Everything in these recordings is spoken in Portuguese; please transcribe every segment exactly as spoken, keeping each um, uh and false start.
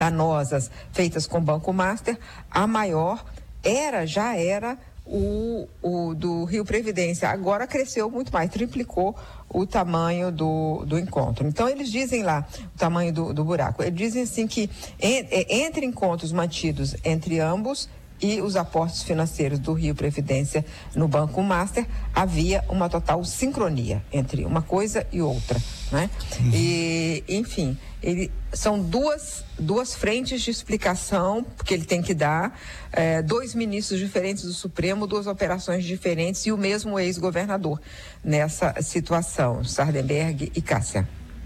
danosas feitas com o Banco Master, a maior era, já era o, o do Rio Previdência. Agora cresceu muito mais, triplicou o tamanho do, do encontro. Então, eles dizem lá o tamanho do, do buraco. Eles dizem assim que en, entre encontros mantidos entre ambos e os aportes financeiros do Rio Previdência no Banco Master, havia uma total sincronia entre uma coisa e outra, né? Uhum. E, enfim, ele, são duas, duas frentes de explicação que ele tem que dar, é, dois ministros diferentes do Supremo, duas operações diferentes e o mesmo ex-governador nessa situação, Sardenberg e Cássia.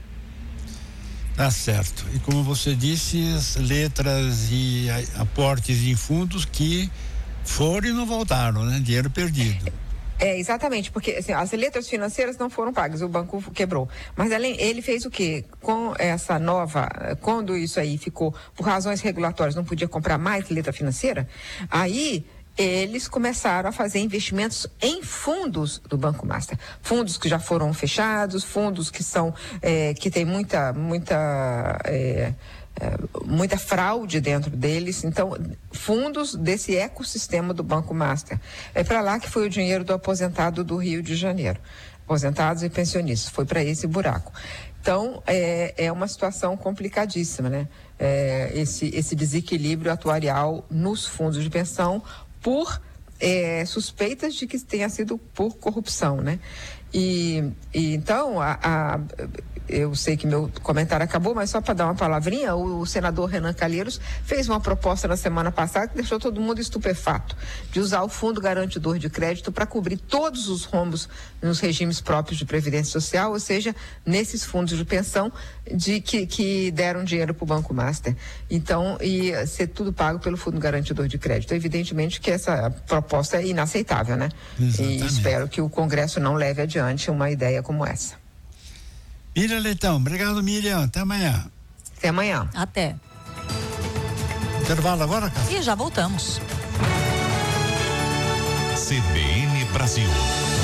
Tá certo. E como você disse, as letras e aportes em fundos que foram e não voltaram, né? Dinheiro perdido. É, exatamente, porque assim, as letras financeiras não foram pagas, o banco quebrou. Mas ele, ele fez o quê? Com essa nova, quando isso aí ficou, por razões regulatórias, não podia comprar mais letra financeira, aí eles começaram a fazer investimentos em fundos do Banco Master. Fundos que já foram fechados, fundos que são, é, que tem muita, muita, é, é, muita fraude dentro deles. Então, fundos desse ecossistema do Banco Master. É para lá que foi o dinheiro do aposentado do Rio de Janeiro. Aposentados e pensionistas. Foi para esse buraco. Então, é, é uma situação complicadíssima, né? É, esse, esse desequilíbrio atuarial nos fundos de pensão por é, suspeitas de que tenha sido por corrupção, né? E, e então, a, a, eu sei que meu comentário acabou, mas só para dar uma palavrinha, o, o senador Renan Calheiros fez uma proposta na semana passada que deixou todo mundo estupefato, de usar o Fundo Garantidor de Crédito para cobrir todos os rombos nos regimes próprios de Previdência Social, ou seja, nesses fundos de pensão de que, que deram dinheiro para o Banco Master. Então, ia ser tudo pago pelo Fundo Garantidor de Crédito. Evidentemente que essa proposta é inaceitável, né? Exatamente. E espero que o Congresso não leve adiante uma ideia como essa. Miriam Leitão, obrigado, Miriam, até amanhã. Até amanhã. Até. Intervalo agora, cara? E já voltamos. C B N Brasil.